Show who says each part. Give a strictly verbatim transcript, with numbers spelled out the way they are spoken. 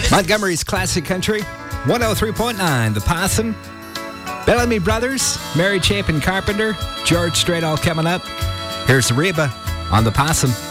Speaker 1: Montgomery's Classic Country, one oh three point nine, The Possum. Bellamy Brothers, Mary Chapin Carpenter, George Strait all coming up. Here's Reba on The Possum.